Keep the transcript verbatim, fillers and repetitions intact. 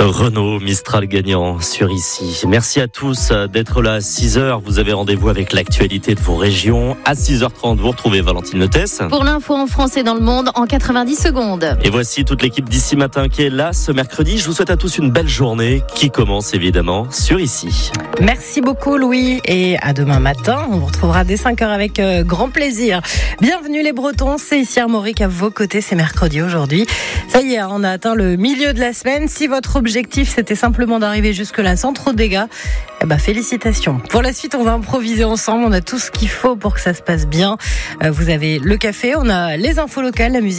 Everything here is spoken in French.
Renault Mistral gagnant sur Ici. Merci à tous d'être là à six heures. Vous avez rendez-vous avec l'actualité de vos régions. À six heures trente, vous retrouvez Valentine Notès. Pour l'info en France et dans le monde en quatre-vingt-dix secondes. Et voici toute l'équipe d'Ici Matin qui est là ce mercredi. Je vous souhaite à tous une belle journée qui commence évidemment sur Ici. Merci beaucoup Louis et à demain matin. On vous retrouvera dès cinq heures avec euh, grand plaisir. Bienvenue les Bretons, c'est ici Armorique à vos côtés, c'est mercredi aujourd'hui. Ça y est, on a atteint le milieu de la semaine. Si votre objectif c'était simplement d'arriver jusque-là sans trop de dégâts, eh ben félicitations. Pour la suite, on va improviser ensemble. On a tout ce qu'il faut pour que ça se passe bien. Euh, vous avez le café, on a les infos locales, la musique.